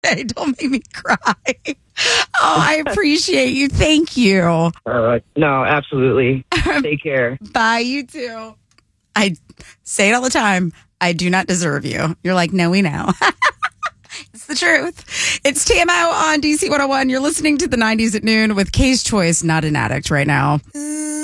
okay. Don't make me cry. Oh, I appreciate you. Thank you. No, absolutely. Take care. Bye, you too. I say it all the time. I do not deserve you. You're like, no, we know. It's the truth. It's TMO on DC 101. You're listening to the 90s at noon with Kay's Choice, not an addict right now.